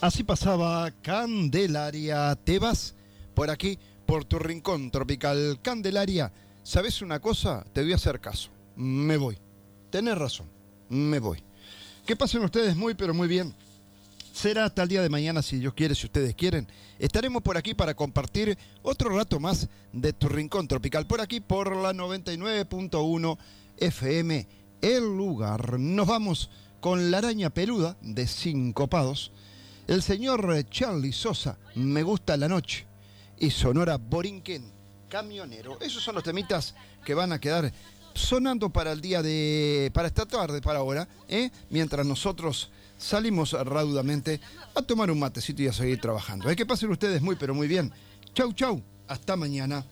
Así pasaba Candelaria. ¿Te vas por aquí, por tu rincón tropical? Candelaria, ¿sabes una cosa? Te voy a hacer caso. Me voy. Tenés razón. Me voy. Que pasen ustedes muy, pero muy bien. Será hasta el día de mañana, si Dios quiere, si ustedes quieren. Estaremos por aquí para compartir otro rato más de tu rincón tropical. Por aquí, por la 99.1 FM, El Lugar. Nos vamos con La Araña Peluda, de Sincopados. El señor Charlie Sosa, Me Gusta la Noche. Y Sonora Borinquen, Camionero. Esos son los temitas que van a quedar sonando para el día de... para esta tarde, para ahora, mientras nosotros salimos raudamente a tomar un matecito y a seguir trabajando. Que pasen ustedes muy, pero muy bien. Chau, chau. Hasta mañana.